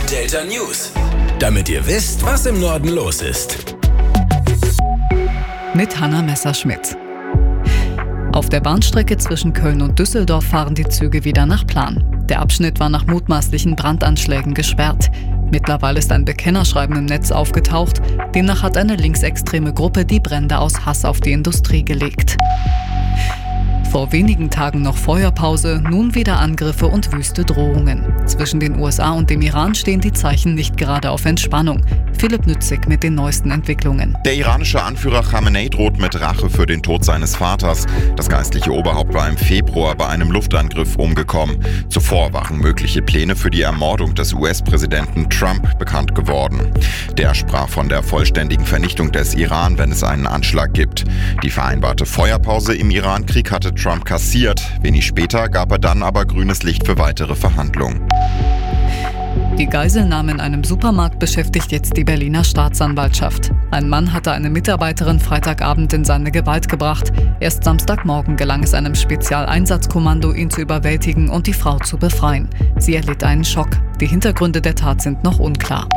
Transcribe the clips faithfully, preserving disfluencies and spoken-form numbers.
Delta News. Damit ihr wisst, was im Norden los ist. Mit Hanna Messerschmidt. Auf der Bahnstrecke zwischen Köln und Düsseldorf fahren die Züge wieder nach Plan. Der Abschnitt war nach mutmaßlichen Brandanschlägen gesperrt. Mittlerweile ist ein Bekennerschreiben im Netz aufgetaucht. Demnach hat eine linksextreme Gruppe die Brände aus Hass auf die Industrie gelegt. Vor wenigen Tagen noch Feuerpause, nun wieder Angriffe und wüste Drohungen. Zwischen den U S A und dem Iran stehen die Zeichen nicht gerade auf Entspannung. Philipp Nützig mit den neuesten Entwicklungen. Der iranische Anführer Khamenei droht mit Rache für den Tod seines Vaters. Das geistliche Oberhaupt war im Februar bei einem Luftangriff umgekommen. Zuvor waren mögliche Pläne für die Ermordung des U S-Präsidenten Trump bekannt geworden. Der sprach von der vollständigen Vernichtung des Iran, wenn es einen Anschlag gibt. Die vereinbarte Feuerpause im Iran-Krieg hatte Trump kassiert. Wenig später gab er dann aber grünes Licht für weitere Verhandlungen. Die Geiselnahme in einem Supermarkt beschäftigt jetzt die Berliner Staatsanwaltschaft. Ein Mann hatte eine Mitarbeiterin Freitagabend in seine Gewalt gebracht. Erst Samstagmorgen gelang es einem Spezialeinsatzkommando, ihn zu überwältigen und die Frau zu befreien. Sie erlitt einen Schock. Die Hintergründe der Tat sind noch unklar.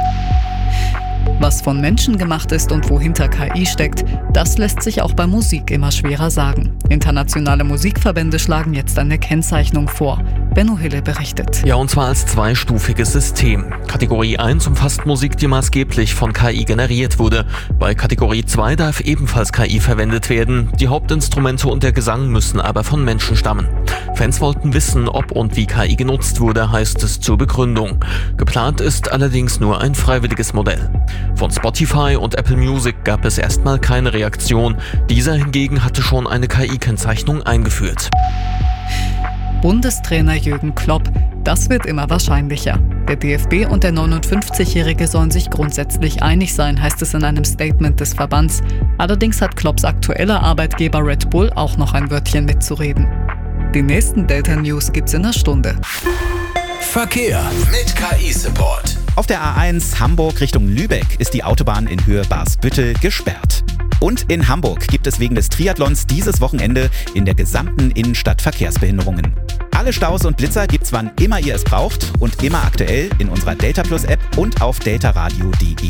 Was von Menschen gemacht ist und wohinter K I steckt, das lässt sich auch bei Musik immer schwerer sagen. Internationale Musikverbände schlagen jetzt eine Kennzeichnung vor. Benno Hille berichtet. Ja, und zwar als zweistufiges System. Kategorie eins umfasst Musik, die maßgeblich von K I generiert wurde. Bei Kategorie zwei darf ebenfalls K I verwendet werden. Die Hauptinstrumente und der Gesang müssen aber von Menschen stammen. Fans wollten wissen, ob und wie K I genutzt wurde, heißt es zur Begründung. Geplant ist allerdings nur ein freiwilliges Modell. Von Spotify und Apple Music gab es erstmal keine Reaktion. Dieser hingegen hatte schon eine K I-Kennzeichnung eingeführt. Bundestrainer Jürgen Klopp. Das wird immer wahrscheinlicher. Der D F B und der neunundfünfzigjährige sollen sich grundsätzlich einig sein, heißt es in einem Statement des Verbands. Allerdings hat Klopps aktueller Arbeitgeber Red Bull auch noch ein Wörtchen mitzureden. Die nächsten Delta News gibt's in einer Stunde. Verkehr mit K I-Support. Auf der A eins Hamburg Richtung Lübeck ist die Autobahn in Höhe Barsbüttel gesperrt. Und in Hamburg gibt es wegen des Triathlons dieses Wochenende in der gesamten Innenstadt Verkehrsbehinderungen. Alle Staus und Blitzer gibt's, wann immer ihr es braucht und immer aktuell in unserer Delta Plus App und auf deltaradio punkt de.